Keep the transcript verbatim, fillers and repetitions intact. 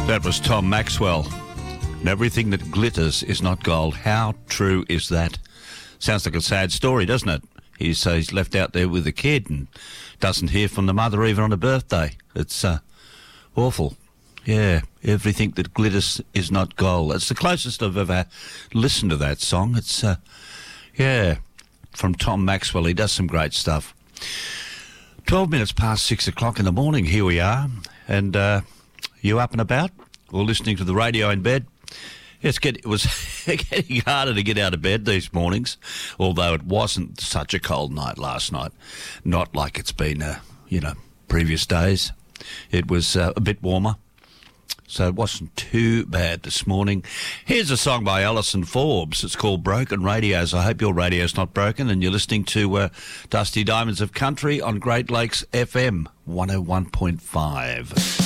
That was Tom Maxwell. And everything that glitters is not gold. How true is that? Sounds like a sad story, doesn't it? He's, uh, he's left out there with a kid and doesn't hear from the mother even on a birthday. It's uh, awful. Yeah, everything that glitters is not gold. It's the closest I've ever listened to that song. It's, uh, yeah, from Tom Maxwell. He does some great stuff. twelve minutes past six o'clock in the morning, here we are. And uh, you up and about or listening to the radio in bed? It's get, it was getting harder to get out of bed these mornings, although it wasn't such a cold night last night. Not like it's been, uh, you know, previous days. It was uh, a bit warmer, so it wasn't too bad this morning. Here's a song by Alison Forbes. It's called Broken Radios. I hope your radio's not broken and you're listening to uh, Dusty Diamonds of Country on Great Lakes F M one oh one point five.